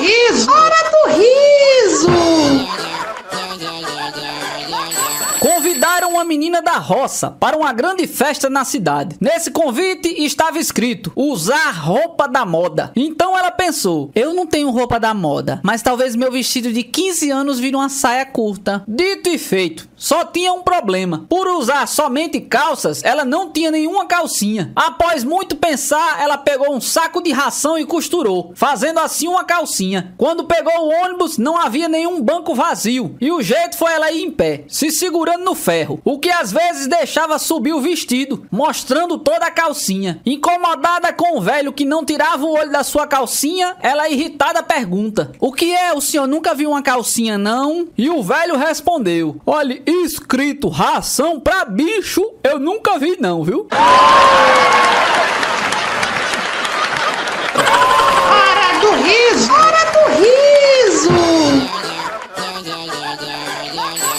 riso! Hora do riso! Convidaram uma menina da roça para uma grande festa na cidade. Nesse convite estava escrito: usar roupa da moda. Então ela pensou: eu não tenho roupa da moda, mas talvez meu vestido de 15 anos vire uma saia curta. Dito e feito. Só tinha um problema: por usar somente calças, ela não tinha nenhuma calcinha. Após muito pensar, ela pegou um saco de ração e costurou, fazendo assim uma calcinha. Quando pegou o ônibus, não havia nenhum banco vazio, e o jeito foi ela ir em pé, se segurando no ferro, o que às vezes deixava subir o vestido, mostrando toda a calcinha. Incomodada com o velho que não tirava o olho da sua calcinha, ela irritada pergunta: o que é? O senhor nunca viu uma calcinha, não? E o velho respondeu: olhe, escrito ração pra bicho, eu nunca vi não, viu? Hora do riso! Hora do riso!